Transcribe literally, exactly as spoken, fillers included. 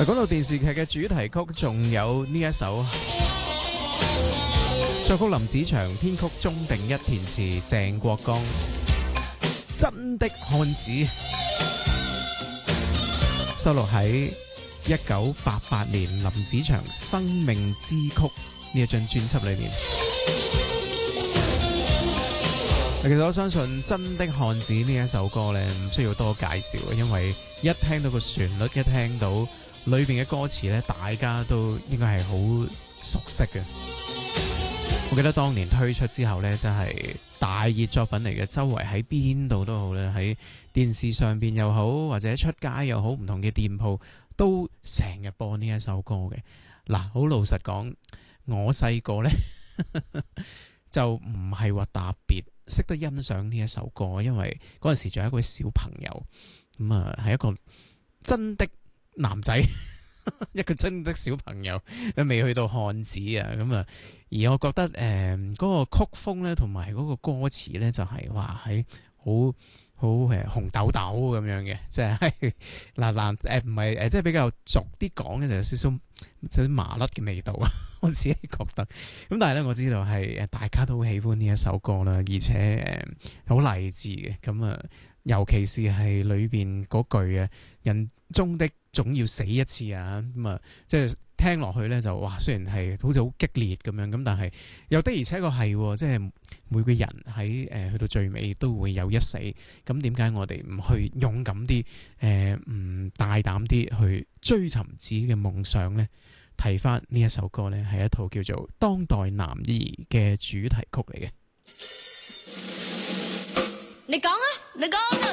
嗱，講到電視劇嘅主題曲，仲有呢一首作曲林子祥，編曲鐘定一，填詞鄭國江，真的漢子，收錄喺一九八八年林子祥《生命之曲》呢一張專輯裏面。其實我相信《真的漢子》呢一首歌咧，唔需要多介紹，因為一聽到個旋律，一聽到裏邊嘅歌詞咧，大家都應該係好熟悉嘅。我記得當年推出之後咧，真係大熱作品嚟嘅，周圍喺邊度都好咧，喺電視上邊又好，或者出街又好，唔同嘅店鋪都成日播呢一首歌嘅。嗱，好老實講，我細個咧就唔係話特別識得欣賞呢一首歌，因為嗰陣時仲有一位小朋友，咁啊係一個真的男仔，一個真的小朋友，未去到漢子啊，咁啊，而我覺得誒嗰、呃嗰個曲風咧，同埋嗰個歌詞咧，就係話喺好好誒紅豆豆咁樣嘅，即係嗱嗱誒唔係誒，即係比較俗啲講咧，就有少少少麻甩嘅味道啊，我自己覺得。咁但係咧，我知道係誒大家都好喜歡呢一首歌啦，而且誒好勵志嘅。咁啊，尤其是係裏邊嗰句啊，人終的總要死一次啊，咁啊，即係聽落去咧就哇，雖然係好似好激烈咁樣，咁但係又的而且確係，即係每個人喺誒、呃、去到最尾都會有一死。咁點解我哋唔去勇敢啲，誒唔大膽啲去追尋自己嘅夢想呢？提翻呢一首歌呢，係一套叫做《當代男兒》嘅主題曲嚟嘅。 你講啊，你講啊。